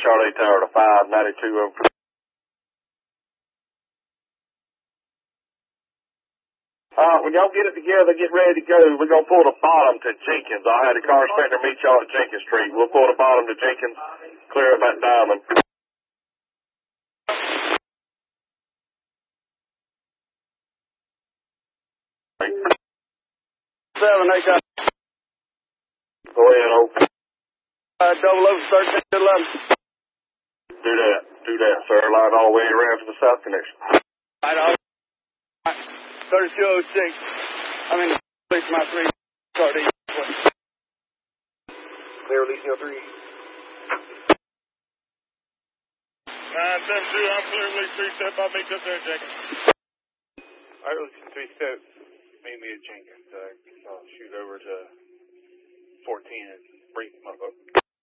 Charlie Tower to 592. When y'all get it together, get ready to go. We're going to pull the bottom to Jenkins. I'll have the car inspector meet y'all at Jenkins Street. We'll pull the bottom to Jenkins, clear up that diamond. 7, they got. Go ahead, Oak. 0013 to 11. Do that, sir. Line all the way around to the south connection. Right on. 3206. I'm in the place my 3. Start 8. Clear release 03. 972, I'm clear release 3 step. I'll meet you up there, Jenkins. Alright, release 3 step. Meet me at Jenkins. I'll shoot over to 14 and bring him up.